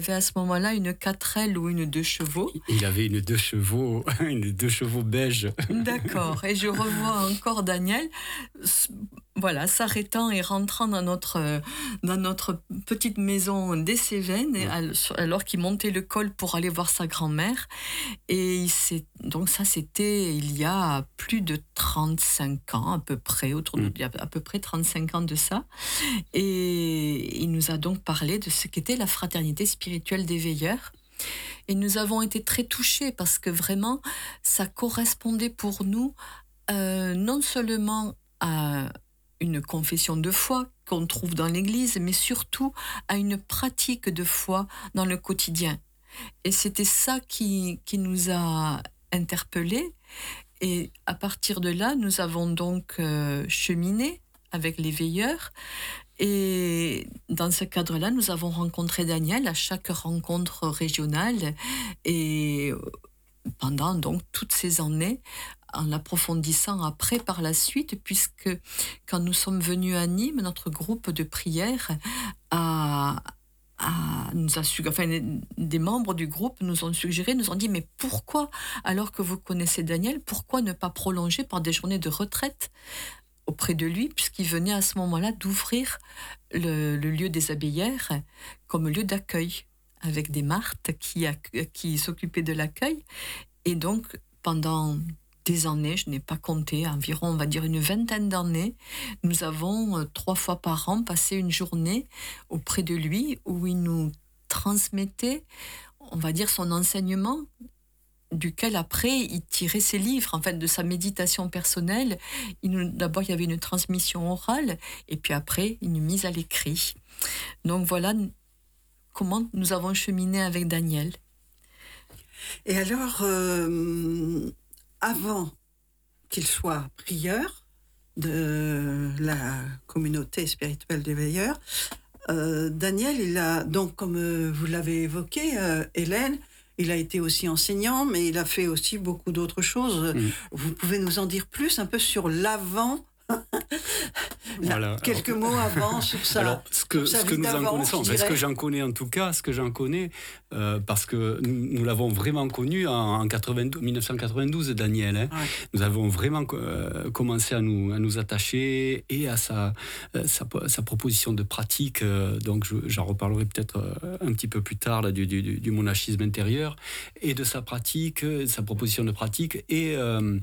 avait à ce moment-là une 4L ou une 2 chevaux. Il avait une 2 chevaux, une 2 chevaux beige. D'accord. Et je revois encore Daniel, voilà, s'arrêtant et rentrant dans notre petite maison des Cévennes, alors qu'il montait le col pour aller voir sa grand-mère. Et donc ça, c'était il y a plus de 35 ans à peu près, il y a à peu près 35 ans de ça. Et il nous a donc parlé de ce qu'était la fraternité spirituelle des veilleurs. Et nous avons été très touchés parce que vraiment, ça correspondait pour nous non seulement à une confession de foi qu'on trouve dans l'Église, mais surtout à une pratique de foi dans le quotidien. Et c'était ça qui nous a interpellés. Et à partir de là, nous avons donc cheminé avec les veilleurs. Et dans ce cadre-là, nous avons rencontré Daniel à chaque rencontre régionale. Et pendant donc toutes ces années, en l'approfondissant après par la suite, puisque quand nous sommes venus à Nîmes, notre groupe de prière des membres du groupe nous ont suggéré, nous ont dit, mais pourquoi, alors que vous connaissez Daniel, pourquoi ne pas prolonger par des journées de retraite auprès de lui, puisqu'il venait à ce moment-là d'ouvrir le lieu des Abbayères comme lieu d'accueil, avec des Marthes qui s'occupaient de l'accueil. Et donc, pendant des années, je n'ai pas compté, environ, on va dire une 20aine d'années, nous avons 3 fois par an passé une journée auprès de lui où il nous transmettait, on va dire, son enseignement, duquel après il tirait ses livres, en fait, de sa méditation personnelle. D'abord, il y avait une transmission orale, et puis après, une mise à l'écrit. Donc voilà comment nous avons cheminé avec Daniel. Et alors, avant qu'il soit prieur de la communauté spirituelle des veilleurs, Daniel, il a donc, comme vous l'avez évoqué, Hélène, il a été aussi enseignant, mais il a fait aussi beaucoup d'autres choses. Vous pouvez nous en dire plus un peu sur l'avant? Voilà. Quelques mots avant sur ça. Alors, ce que nous en connaissons, ce que j'en connais en tout cas, parce que nous l'avons vraiment connu en 1992, Daniel. Ouais. Nous avons vraiment commencé à nous attacher et à sa proposition de pratique. Donc, j'en reparlerai peut-être un petit peu plus tard là, du monachisme intérieur et de sa pratique, sa proposition de pratique et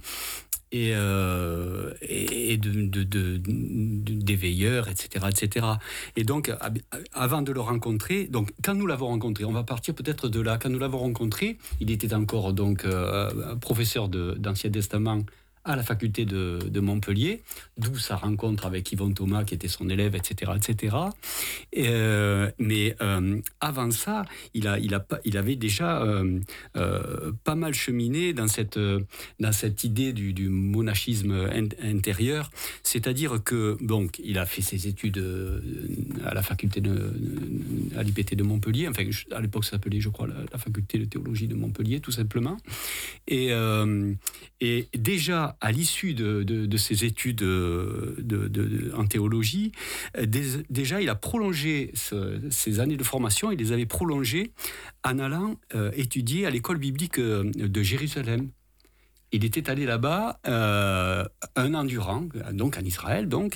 des veilleurs, etc., etc. Et donc, avant de le rencontrer, donc quand nous l'avons rencontré, on va partir peut-être de là. Quand nous l'avons rencontré, il était encore donc professeur d'Ancien Testament à la faculté de Montpellier, d'où sa rencontre avec Yvon Thomas, qui était son élève, etc., etc. Mais avant ça, il avait déjà pas mal cheminé dans cette idée du monachisme intérieur, c'est-à-dire que donc il a fait ses études à la faculté à l'IPT de Montpellier, enfin à l'époque ça s'appelait, je crois, la faculté de théologie de Montpellier, tout simplement, et déjà à l'issue de ses études en théologie, déjà il a prolongé ces années de formation, il les avait prolongées en allant étudier à l'école biblique de Jérusalem. Il était allé là-bas 1 an durant, donc en Israël, donc,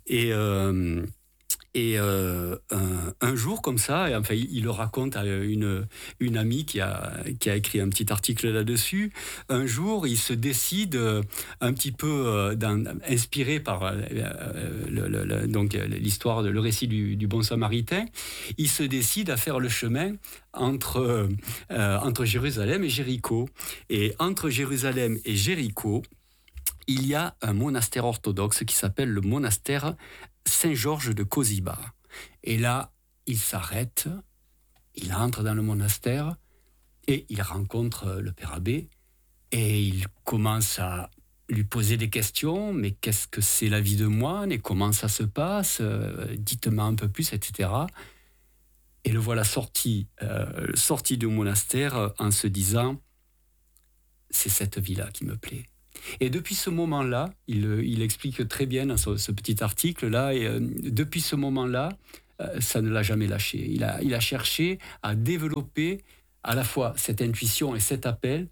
et un jour comme ça, enfin, il le raconte à une amie qui a écrit un petit article là-dessus. Un jour, il se décide un petit peu inspiré par donc l'histoire, le récit du bon Samaritain. Il se décide à faire le chemin entre Jérusalem et Jéricho. Et entre Jérusalem et Jéricho, il y a un monastère orthodoxe qui s'appelle le monastère Saint-Georges de Kosiba. Et là, il s'arrête, il entre dans le monastère et il rencontre le père abbé et il commence à lui poser des questions. Mais qu'est-ce que c'est la vie de moine et comment ça se passe? Dites-moi un peu plus, etc. Et le voilà sorti du monastère en se disant « c'est cette vie-là qui me plaît ». Et depuis ce moment-là, il explique très bien dans ce petit article-là, et depuis ce moment-là, ça ne l'a jamais lâché. Il a cherché à développer à la fois cette intuition et cet appel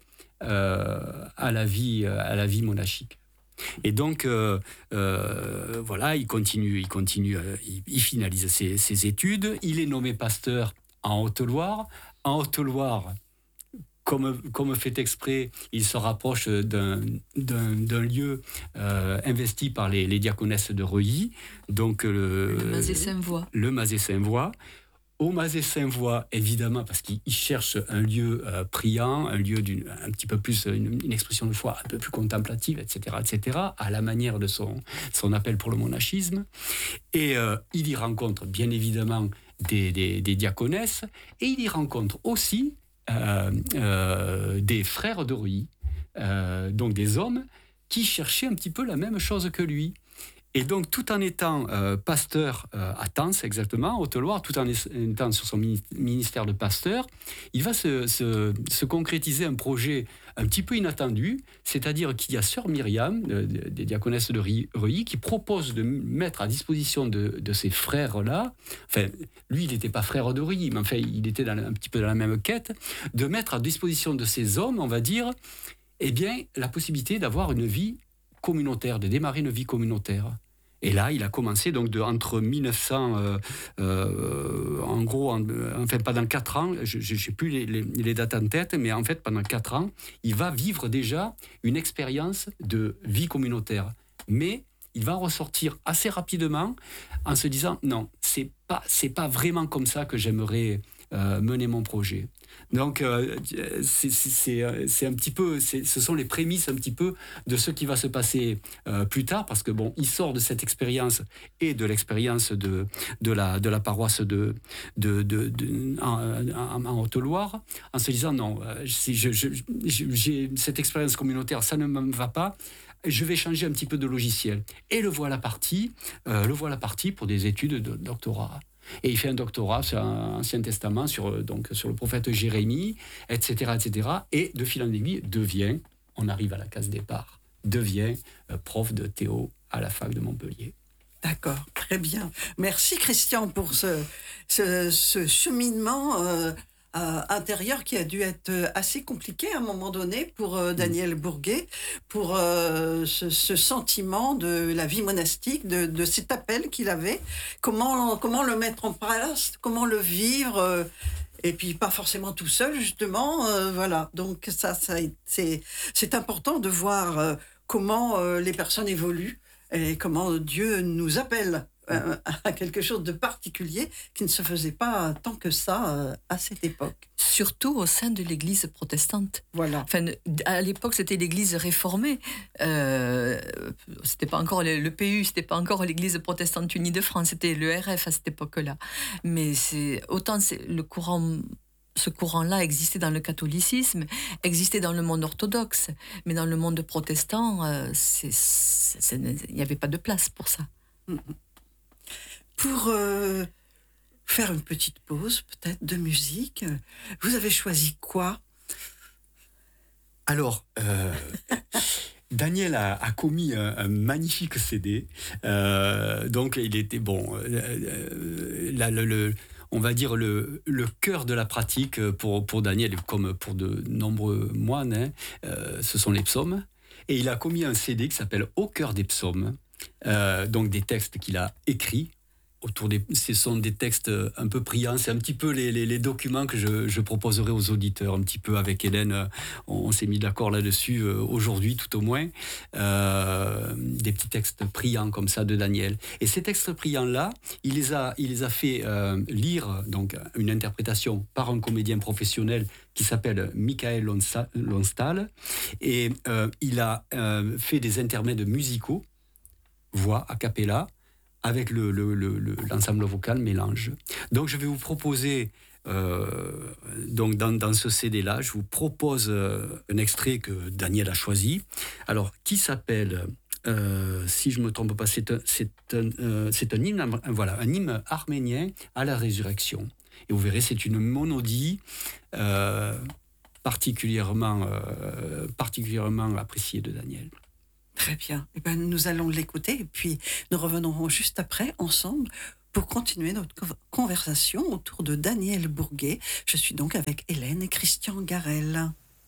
à la vie monachique. Et donc, voilà, il continue, il finalise ses études. Il est nommé pasteur en Haute-Loire. En Haute-Loire, comme fait exprès, il se rapproche d'un lieu investi par les diaconesses de Reuilly, donc le Mazet-Saint-Voix. Le Mazet-Saint-Voix. Au Mazet-Saint-Voix, évidemment, parce qu'il cherche un lieu priant, un lieu un petit peu plus, une expression de foi un peu plus contemplative, etc., à la manière de son appel pour le monachisme. Et il y rencontre, bien évidemment, des diaconesses, et il y rencontre aussi des frères de Reuilly, donc des hommes qui cherchaient un petit peu la même chose que lui. Et donc, tout en étant pasteur à Tence, exactement, en Haute-Loire, tout en étant sur son ministère de pasteur, il va se concrétiser un projet un petit peu inattendu, c'est-à-dire qu'il y a sœur Myriam, des diaconesses de Reuilly, qui propose de mettre à disposition de ces frères-là, enfin, lui, il n'était pas frère de Reuilly, mais enfin, il était un petit peu dans la même quête, de mettre à disposition de ces hommes, on va dire, eh bien, la possibilité d'avoir une vie communautaire, de démarrer une vie communautaire. Et là, il a commencé donc entre 1900, en gros, enfin pendant 4 ans, je n'ai plus les dates en tête, mais en fait pendant 4 ans, il va vivre déjà une expérience de vie communautaire. Mais il va ressortir assez rapidement en se disant non, c'est pas vraiment comme ça que j'aimerais mener mon projet. Donc c'est un petit peu, ce sont les prémices un petit peu de ce qui va se passer plus tard, parce que bon, il sort de cette expérience et de l'expérience de la paroisse en Haute-Loire, en se disant non, j'ai cette expérience communautaire, ça ne me va pas. Je vais changer un petit peu de logiciel. Et le voilà parti pour des études de doctorat. Et il fait un doctorat sur l'Ancien Testament, sur le prophète Jérémie, etc. Et de fil en aiguille, on arrive à la case départ, devient prof de théo à la fac de Montpellier. D'accord, très bien. Merci Christian pour ce cheminement intérieur qui a dû être assez compliqué à un moment donné pour Daniel Bourguet, pour ce sentiment de la vie monastique, de cet appel qu'il avait, comment le mettre en place, comment le vivre, et puis pas forcément tout seul justement, voilà. Donc c'est important de voir comment les personnes évoluent et comment Dieu nous appelle à quelque chose de particulier qui ne se faisait pas tant que ça à cette époque. Surtout au sein de l'Église protestante. Voilà. Enfin, à l'époque, c'était l'Église réformée. C'était pas encore le PU, c'était pas encore l'Église protestante unie de France, c'était le RF à cette époque-là. Mais ce courant-là existait dans le catholicisme, existait dans le monde orthodoxe, mais dans le monde protestant, il n'y avait pas de place pour ça. Pour faire une petite pause, peut-être, de musique, vous avez choisi quoi ? Alors, Daniel a commis un magnifique CD. Donc, il était bon. On va dire le cœur de la pratique pour Daniel, comme pour de nombreux moines, ce sont les psaumes. Et il a commis un CD qui s'appelle Au cœur des psaumes. Donc, des textes qu'il a écrits. Ce sont des textes un peu priants, c'est un petit peu les documents que je proposerai aux auditeurs, un petit peu avec Hélène, on s'est mis d'accord là-dessus aujourd'hui tout au moins, des petits textes priants comme ça de Daniel. Et ces textes priants-là, il les a fait lire, donc une interprétation par un comédien professionnel qui s'appelle Michael Lonstal, et il a fait des intermèdes musicaux, voix a cappella, avec l'ensemble vocal mélange. Donc je vais vous proposer, donc dans ce CD-là, je vous propose un extrait que Daniel a choisi, alors qui s'appelle, si je ne me trompe pas, c'est un hymne, voilà, un hymne arménien à la résurrection. Et vous verrez, c'est une monodie particulièrement appréciée de Daniel. Très bien. Eh ben, nous allons l'écouter et puis nous reviendrons juste après, ensemble, pour continuer notre conversation autour de Daniel Bourguet. Je suis donc avec Hélène et Christian Garel.